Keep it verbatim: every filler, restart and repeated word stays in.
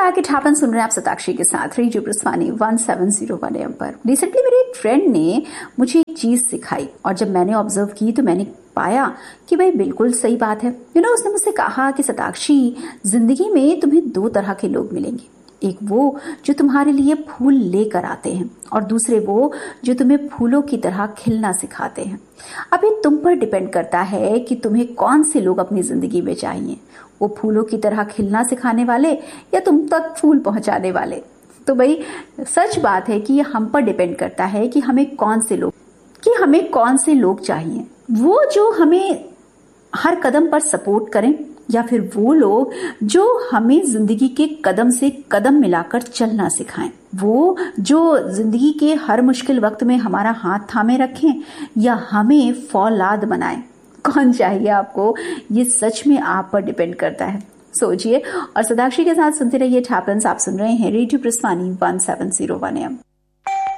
Back, it happen सुन रहे हैं आप सताक्षी के साथ radio Purswani one seven zero one M पर। रिसेंटली मेरे एक फ्रेंड ने मुझे एक चीज सिखाई और जब मैंने ऑब्जर्व की तो मैंने पाया कि भाई बिल्कुल सही बात है। यू नो, उसने मुझसे कहा कि सताक्षी, जिंदगी में तुम्हें दो तरह के लोग मिलेंगे, एक वो जो तुम्हारे लिए फूल लेकर आते हैं और दूसरे वो जो तुम्हें फूलों की तरह खिलना सिखाते हैं। अब ये तुम पर डिपेंड करता है कि तुम्हें कौन से लोग अपनी जिंदगी में चाहिए, वो फूलों की तरह खिलना सिखाने वाले या तुम तक फूल पहुंचाने वाले। तो भाई सच बात है कि ये हम पर डिपेंड करता है कि हमें कौन से लोग कि हमें कौन से लोग चाहिए, वो जो हमें हर कदम पर सपोर्ट करें या फिर वो लोग जो हमें जिंदगी के कदम से कदम मिलाकर चलना सिखाएं, वो जो जिंदगी के हर मुश्किल वक्त में हमारा हाथ थामे रखें या हमें फौलाद बनाएं। कौन चाहिए आपको, ये सच में आप पर डिपेंड करता है। सोचिए और सताक्षी के साथ सुनते रहिए इट हैपेंस। आप सुन रहे हैं radio Purswani one seven zero one M.